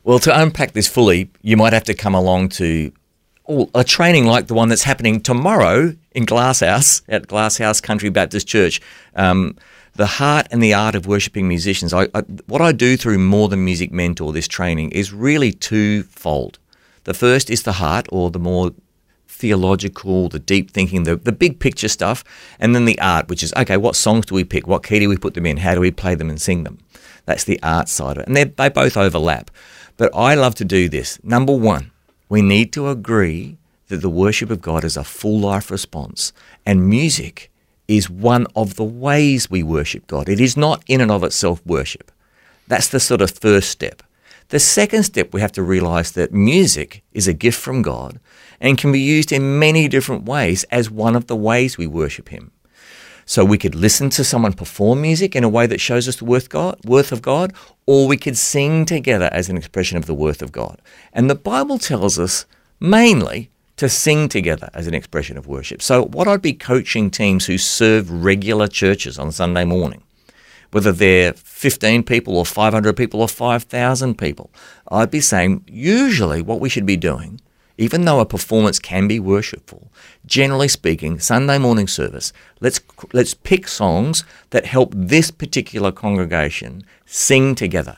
Well, to unpack this fully, you might have to come along to a training like the one that's happening tomorrow in Glasshouse, at Glasshouse Country Baptist Church. The heart and the art of worshipping musicians. What I do through More Than Music Mentor, this training, is really twofold. The first is the heart, or the more theological, the deep thinking, the big picture stuff, and then the art, which is, okay, what songs do we pick? What key do we put them in? How do we play them and sing them? That's the art side of it. And they both overlap. But I love to do this. Number one, we need to agree that the worship of God is a full life response, and music is one of the ways we worship God. It is not in and of itself worship. That's the sort of first step. The second step, we have to realize that music is a gift from God and can be used in many different ways as one of the ways we worship Him. So we could listen to someone perform music in a way that shows us the worth of God, or we could sing together as an expression of the worth of God. And the Bible tells us mainly to sing together as an expression of worship. So what I'd be coaching teams who serve regular churches on Sunday morning, whether they're 15 people or 500 people or 5,000 people, I'd be saying usually what we should be doing, even though a performance can be worshipful, generally speaking, Sunday morning service, let's pick songs that help this particular congregation sing together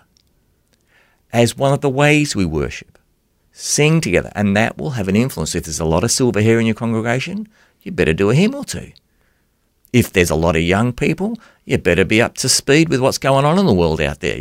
as one of the ways we worship. Sing together, and that will have an influence. If there's a lot of silver hair in your congregation, you better do a hymn or two. If there's a lot of young people, you better be up to speed with what's going on in the world out there.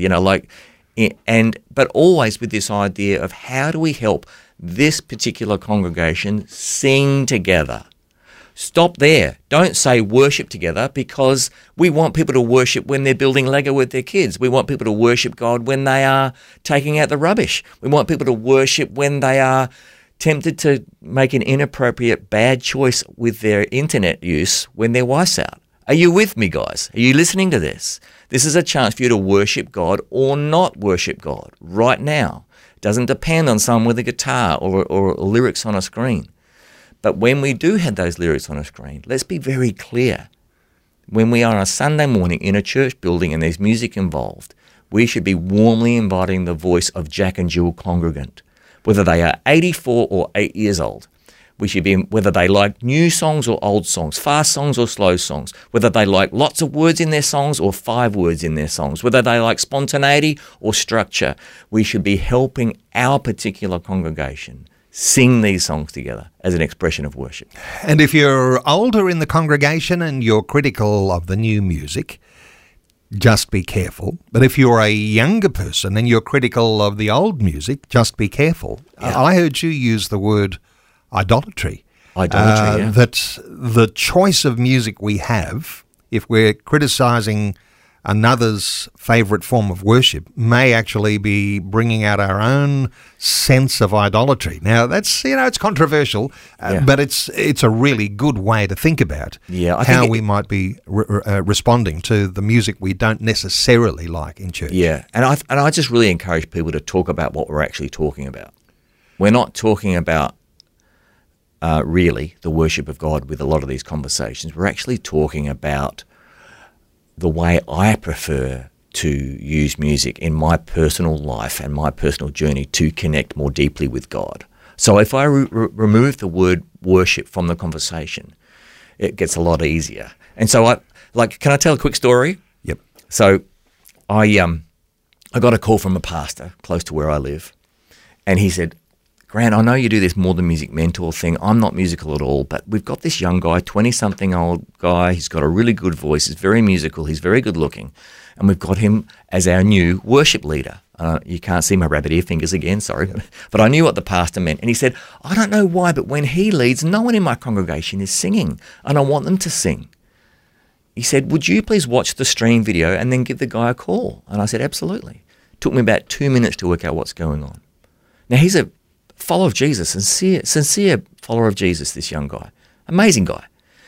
But always with this idea of how do we help this particular congregation sing together. Stop there. Don't say worship together, because we want people to worship when they're building Lego with their kids. We want people to worship God when they are taking out the rubbish. We want people to worship when they are tempted to make an inappropriate bad choice with their internet use when their wife's out. Are you with me, guys? Are you listening to this? This is a chance for you to worship God or not worship God right now. It doesn't depend on someone with a guitar or lyrics on a screen. But when we do have those lyrics on a screen, let's be very clear. When we are on a Sunday morning in a church building and there's music involved, we should be warmly inviting the voice of Jack and Jill congregant, whether they are 84 or 8 years old. We should be, whether they like new songs or old songs, fast songs or slow songs, whether they like lots of words in their songs or 5 words in their songs, whether they like spontaneity or structure. We should be helping our particular congregation sing these songs together as an expression of worship. And if you're older in the congregation and you're critical of the new music, just be careful. But if you're a younger person and you're critical of the old music, just be careful. Yeah. I heard you use the word idolatry. Idolatry, yeah. That the choice of music we have, if we're criticising another's favourite form of worship, may actually be bringing out our own sense of idolatry. Now, that's, it's controversial, but it's a really good way to think about how we might be responding to the music we don't necessarily like in church. Yeah, and I just really encourage people to talk about what we're actually talking about. We're not talking about really the worship of God with a lot of these conversations. We're actually talking about the way I prefer to use music in my personal life and my personal journey to connect more deeply with God. So if I remove the word worship from the conversation, it gets a lot easier. And so can I tell a quick story? Yep. So I got a call from a pastor close to where I live, and he said, Grant, I know you do this More Than Music Mentor thing. I'm not musical at all, but we've got this young guy, 20-something old guy. He's got a really good voice. He's very musical. He's very good looking. And we've got him as our new worship leader. You can't see my rabbit ear fingers again, sorry. But I knew what the pastor meant. And he said, I don't know why, but when he leads, no one in my congregation is singing, and I want them to sing. He said, would you please watch the stream video and then give the guy a call? And I said, absolutely. It took me about 2 minutes to work out what's going on. Now, he's a follower of Jesus, sincere follower of Jesus, this young guy. Amazing guy.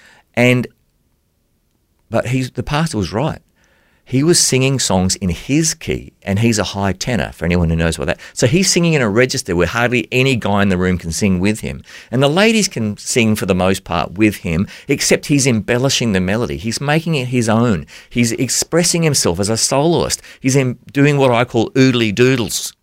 But the pastor was right. He was singing songs in his key, and he's a high tenor, for anyone who knows what that. So he's singing in a register where hardly any guy in the room can sing with him. And the ladies can sing for the most part with him, except he's embellishing the melody. He's making it his own. He's expressing himself as a soloist. He's doing what I call oodly doodles